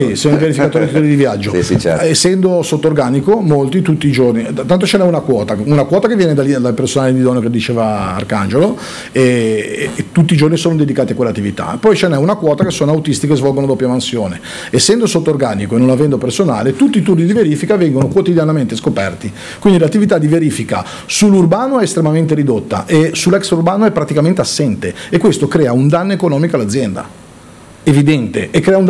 Sei un verificatore di titoli di viaggio. Sì, certo. Essendo sotto organico, molti tutti i giorni, tanto ce n'è una quota che viene dal personale idoneo che diceva Arcangelo, e tutti i giorni sono dedicati a quell'attività. Poi ce n'è una quota che sono autisti che svolgono doppia mansione. Essendo sotto organico e non avendo personale, tutti i turni di verifica vengono quotidianamente scoperti. Quindi l'attività di verifica sull'urbano è estremamente ridotta e sull'extraurbano è praticamente assente, e questo crea un danno economico all'azienda evidente, e crea un